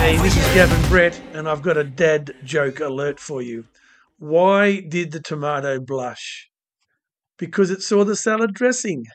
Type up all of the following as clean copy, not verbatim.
Hey, this is Gavin Brett, and I've got a dad joke alert for you. Why did the tomato blush? Because it saw the salad dressing.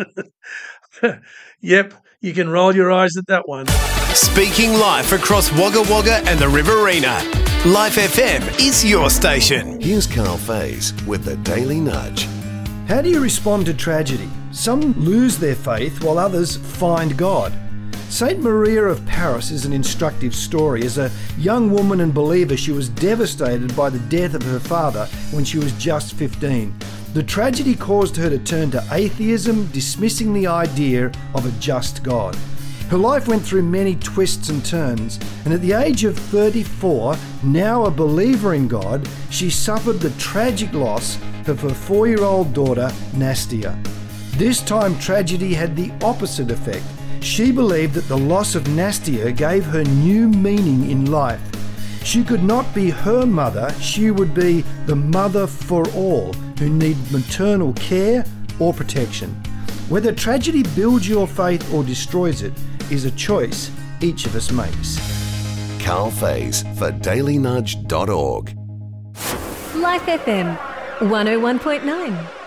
Yep, you can roll your eyes at that one. Speaking live across Wagga Wagga and the Riverina. Life FM is your station. Here's Carl Faze with the Daily Nudge. How do you respond to tragedy? Some lose their faith while others find God. Saint Maria of Paris is an instructive story. As a young woman and believer, she was devastated by the death of her father when she was just 15. The tragedy caused her to turn to atheism, dismissing the idea of a just God. Her life went through many twists and turns, and at the age of 34, now a believer in God, she suffered the tragic loss of her 4-year-old daughter, Nastia. This time, tragedy had the opposite effect. She believed that the loss of Nastia gave her new meaning in life. She could not be her mother, she would be the mother for all who need maternal care or protection. Whether tragedy builds your faith or destroys it is a choice each of us makes. Carl Faze for dailynudge.org. Life FM 101.9.